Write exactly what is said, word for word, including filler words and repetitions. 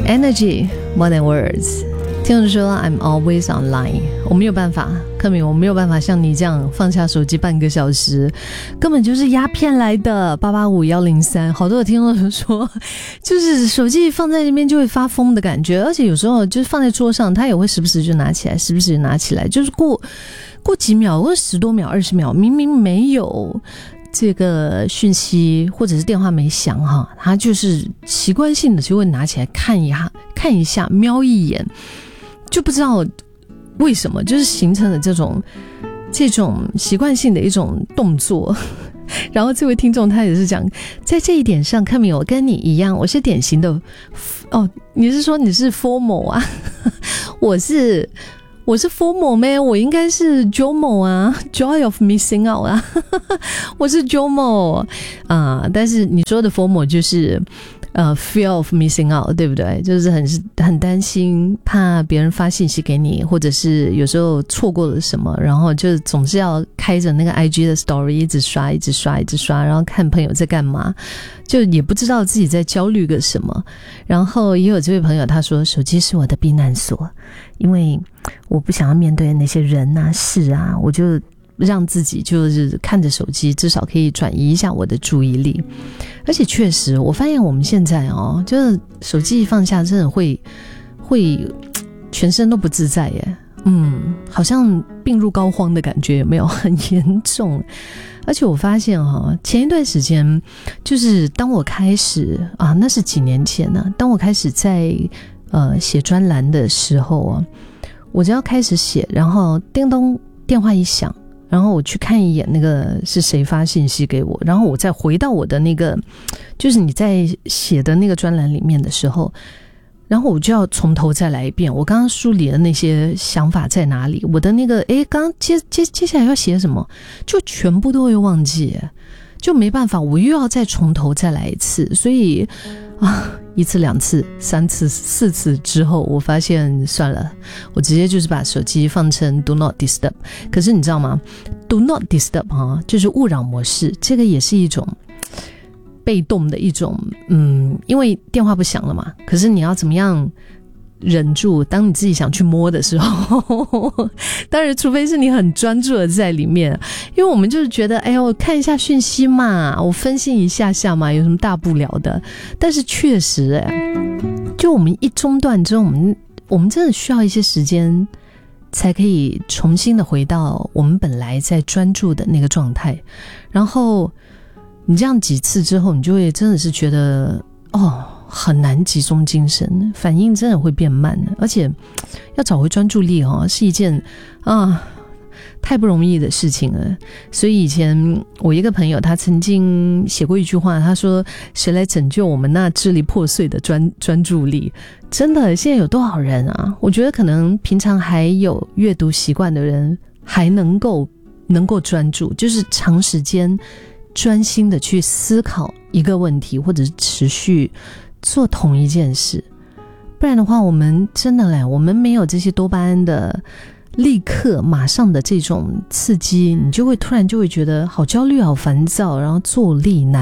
Energy more than words。听众说 I'm always online， 我没有办法，克敏，我没有办法像你这样放下手机半个小时，根本就是鸦片来的。八八五一零三，好多的听众说，就是手机放在那边就会发疯的感觉，而且有时候就是放在桌上，他也会时不时就拿起来，时不时就拿起来，就是过过几秒或十多秒、二十秒，明明没有这个讯息或者是电话没响哈，他就是习惯性的就会拿起来看一下、看一下、瞄一眼。就不知道为什么，就是形成了这种这种习惯性的一种动作。然后这位听众他也是讲，在这一点上，看明我跟你一样，我是典型的哦，你是说你是 formal 啊？我是我是 formal 咩？我应该是 jomo 啊 ，joy of missing out 啊，我是 jomo 啊，但是你说的 formal 就是呃 fear of missing out， 对不对？就是很很担心，怕别人发信息给你，或者是有时候错过了什么，然后就总是要开着那个 I G 的 story 一直刷，一直刷，一直刷，然后看朋友在干嘛，就也不知道自己在焦虑个什么。然后也有这位朋友他说，手机是我的避难所，因为我不想要面对那些人啊事啊，我就让自己就是看着手机，至少可以转移一下我的注意力。而且确实我发现我们现在哦，就是手机一放下真的会会全身都不自在耶，嗯，好像病入膏肓的感觉，有没有？很严重。而且我发现哈，前一段时间就是当我开始啊，那是几年前呢、啊，当我开始在呃写专栏的时候啊，我只要开始写，然后叮咚电话一响，然后我去看一眼那个是谁发信息给我，然后我再回到我的那个就是你在写的那个专栏里面的时候，然后我就要从头再来一遍，我刚刚梳理的那些想法在哪里，我的那个诶刚刚接接接下来要写什么，就全部都会忘记，就没办法，我又要再从头再来一次。所以啊，一次两次三次四次之后，我发现算了，我直接就是把手机放成 Do Not Disturb。 可是你知道吗， Do Not Disturb 啊，就是勿扰模式，这个也是一种被动的一种，嗯，因为电话不响了嘛，可是你要怎么样忍住，当你自己想去摸的时候当然除非是你很专注的在里面，因为我们就是觉得哎呦看一下讯息嘛，我分析一下下嘛，有什么大不了的。但是确实哎，就我们一中断之后，我们我们真的需要一些时间才可以重新的回到我们本来在专注的那个状态。然后你这样几次之后，你就会真的是觉得哦很难集中精神，反应真的会变慢，而且要找回专注力哦，是一件啊太不容易的事情了。所以以前我一个朋友他曾经写过一句话，他说谁来拯救我们那支离破碎的专专注力。真的现在有多少人啊，我觉得可能平常还有阅读习惯的人还能够能够专注，就是长时间专心的去思考一个问题，或者是持续做同一件事。不然的话，我们真的嘞，我们没有这些多巴胺的立刻马上的这种刺激，你就会突然就会觉得好焦虑好烦躁，然后坐立难